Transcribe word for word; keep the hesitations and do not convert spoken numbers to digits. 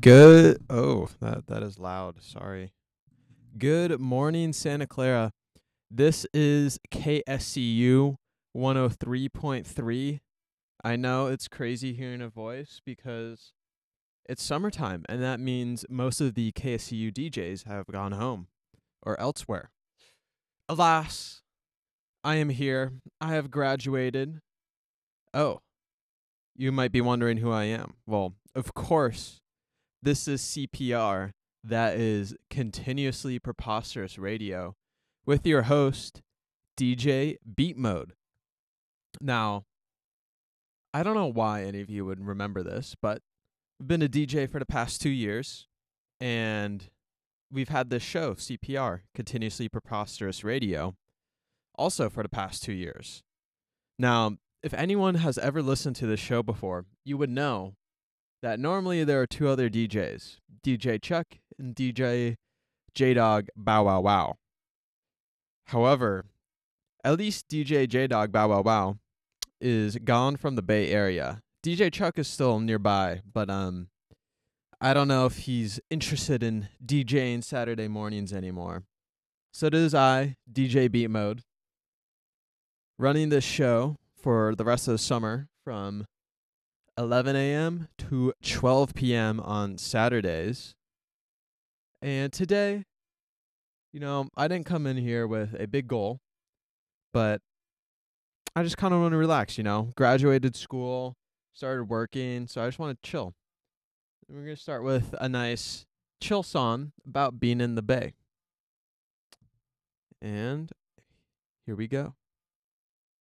Good. Oh, that that is loud. Sorry. Good morning, Santa Clara. This is K S C U one oh three point three. I know it's crazy hearing a voice because it's summertime, and that means most of the K S C U D Js have gone home or elsewhere. Alas, I am here. I have graduated. Oh, you might be wondering who I am. Well, of course, this is C P R, that is Continuously Preposterous Radio, with your host, D J Beat Mode. Now, I don't know why any of you would remember this, but I've been a D J for the past two years, and we've had this show, C P R, Continuously Preposterous Radio, also for the past two years. Now, if anyone has ever listened to this show before, you would know that normally there are two other D Js, D J Chuck and D J J Dog Bow Wow Wow. However, at least D J J Dog Bow Wow Wow is gone from the Bay Area. D J Chuck is still nearby, but um, I don't know if he's interested in DJing Saturday mornings anymore. So it is I, D J Beat Mode, running this show for the rest of the summer from eleven a.m. to twelve p.m. on Saturdays. And today, you know, I didn't come in here with a big goal, but I just kind of want to relax, you know. Graduated school, started working, so I just want to chill. And we're going to start with a nice chill song about being in the Bay. And here we go.